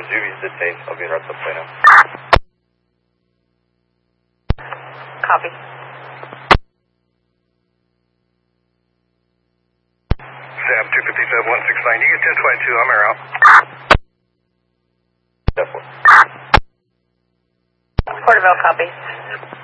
Zuby's detained. I'll be in Red Plano. Copy. Sam 257-169, you get 1022, I'm air out. Definitely. Porterville, copy.